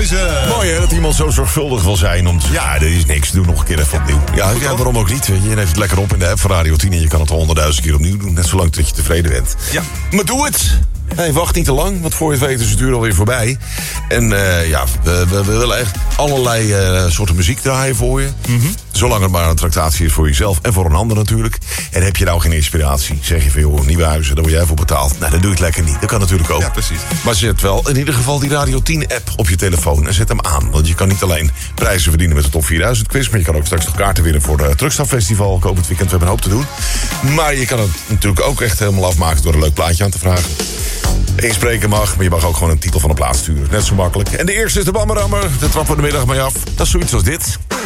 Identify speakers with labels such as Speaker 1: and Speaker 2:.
Speaker 1: Nieuwhuizen.
Speaker 2: Mooi hè, dat iemand zo zorgvuldig wil zijn om te zeggen, ja, er is niks, doe nog een keer even opnieuw. Ja, waarom ook niet? Je neemt het lekker op in de app van Radio 10 en je kan het 100.000 keer opnieuw doen. Net zolang dat je tevreden bent.
Speaker 1: Ja.
Speaker 2: Maar doe het. Hey, wacht niet te lang, want voor je het weet is het uur alweer voorbij. En we willen echt allerlei soorten muziek draaien voor je. Mm-hmm. Zolang het maar een tractatie is voor jezelf en voor een ander natuurlijk. En heb je nou geen inspiratie, zeg je van joh, Nieuwhuizen, daar word jij voor betaald. Nou, dan doe je het lekker niet. Dat kan natuurlijk ook.
Speaker 1: Ja, precies.
Speaker 2: Maar zet wel in ieder geval die Radio 10-app op je telefoon en zet hem aan. Want je kan niet alleen prijzen verdienen met de Top 4000 quiz, maar je kan ook straks nog kaarten winnen voor het Truckstop-festival. Komend weekend, we hebben een hoop te doen. Maar je kan het natuurlijk ook echt helemaal afmaken door een leuk plaatje aan te vragen. Inspreken mag, maar je mag ook gewoon een titel van een plaat sturen. Net zo makkelijk. En de eerste is de Bammerammer. De trap van de middag mee af. Dat is zoiets als dit.